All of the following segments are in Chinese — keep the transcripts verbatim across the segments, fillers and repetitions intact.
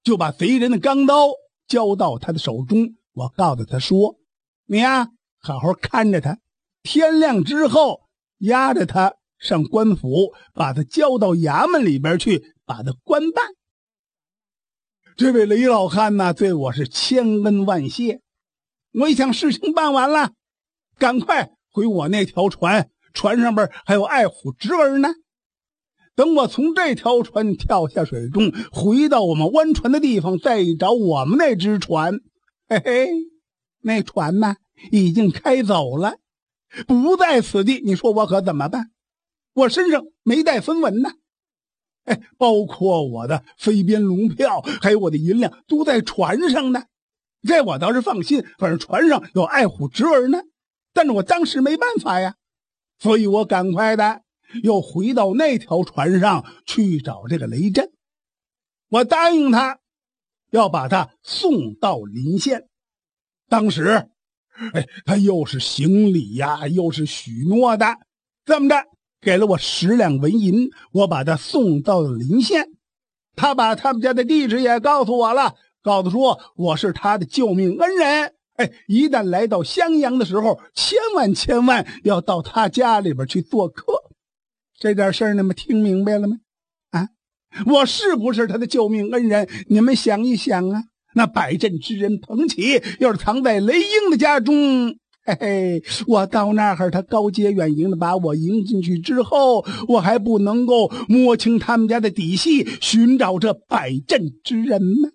就把贼人的钢刀交到他的手中。我告诉他说：“你呀，好好看着他，天亮之后押着他上官府，把他交到衙门里边去，把他官办。”这位雷老汉呢，对我是千恩万谢。我一想事情办完了，赶快回我那条船，船上边还有爱虎侄儿呢。等我从这条船跳下水中，回到我们湾船的地方，再找我们那只船，嘿嘿，那船呢已经开走了，不在此地。你说我可怎么办？我身上没带分文呢，哎，包括我的飞边龙票，还有我的银两都在船上呢。这我倒是放心，反正船上有爱虎侄儿呢。但是我当时没办法呀，所以我赶快的又回到那条船上去找这个雷震。我答应他要把他送到临县。当时哎，他又是行礼呀，又是许诺的，这么着给了我十两纹银，我把他送到了临县。他把他们家的地址也告诉我了，告诉说我是他的救命恩人。哎，一旦来到襄阳的时候，千万千万要到他家里边去做客。这点事儿你们听明白了吗？啊，我是不是他的救命恩人？你们想一想啊，那百阵之人彭起要是藏在雷英的家中，嘿嘿，我到那儿他高阶远迎的把我迎进去之后，我还不能够摸清他们家的底细，寻找这百阵之人吗？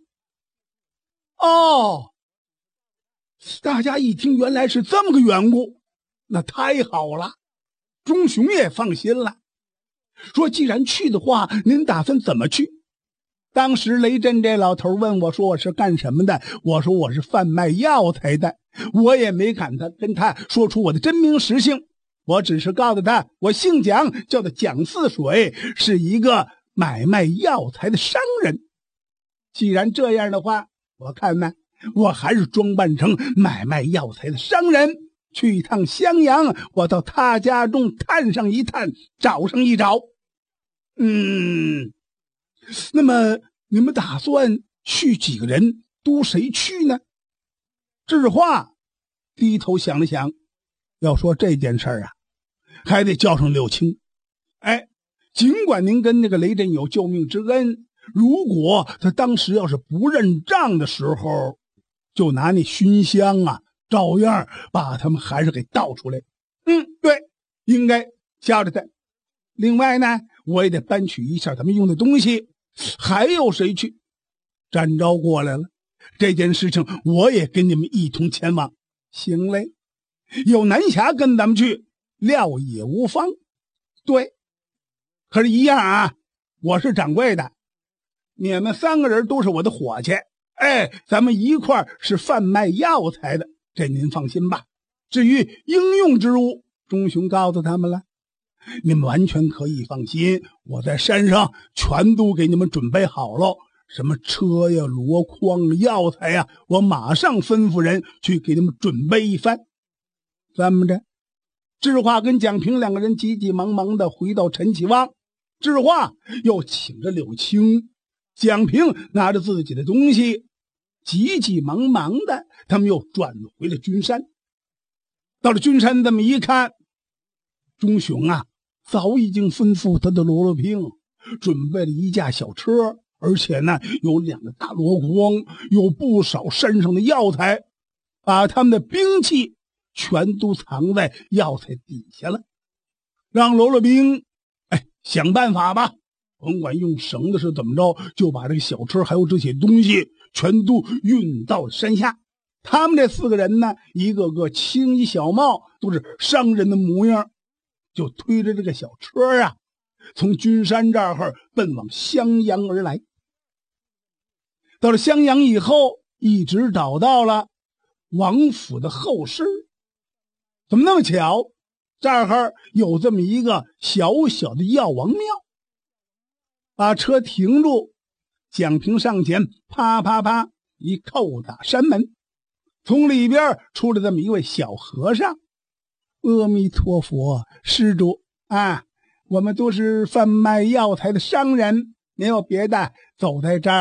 哦，大家一听原来是这么个缘故，那太好了，钟雄也放心了，说既然去的话，您打算怎么去？当时雷震这老头问我说我是干什么的，我说我是贩卖药材的，我也没敢他跟他说出我的真名实姓，我只是告诉他我姓蒋，叫做蒋似水，是一个买卖药材的商人。既然这样的话，我看呢，我还是装扮成买卖药材的商人，去一趟襄阳，我到他家中探上一探，找上一找。嗯，那么你们打算去几个人，都谁去呢？智化低头想了想，要说这件事儿啊，还得叫上柳青。哎，尽管您跟那个雷震有救命之恩，如果他当时要是不认账的时候，就拿那熏香啊，照样把他们还是给倒出来。嗯，对，应该交着他。另外呢，我也得搬取一下他们用的东西。还有谁去？展昭过来了，这件事情我也跟你们一同前往。行嘞，有南侠跟咱们去，料也无妨。对，可是一样啊，我是掌柜的，你们三个人都是我的伙计。哎，咱们一块儿是贩卖药材的，这您放心吧。至于应用之物，钟雄告诉他们了，你们完全可以放心，我在山上全都给你们准备好了，什么车呀、箩筐、药材呀，我马上吩咐人去给你们准备一番。这么着，智化跟蒋平两个人急急忙忙的回到陈启旺，智化又请着柳青，蒋平拿着自己的东西，急急忙忙的，他们又转回了君山。到了君山，这么一看，钟雄啊，早已经吩咐他的罗罗兵准备了一架小车，而且呢，有两个大箩筐，有不少山上的药材，把他们的兵器全都藏在药材底下了，让罗罗兵哎想办法吧，甭管用绳子是怎么着，就把这个小车还有这些东西全都运到山下。他们这四个人呢，一个个青衣小帽，都是商人的模样，就推着这个小车啊，从君山这儿奔往襄阳而来。到了襄阳以后，一直找到了王府的后室。怎么那么巧，这儿有这么一个小小的药王庙。把车停住，蒋平上前啪啪啪一叩打山门，从里边出来这么一位小和尚。阿弥陀佛，施主啊，我们都是贩卖药材的商人，没有别的，走在这儿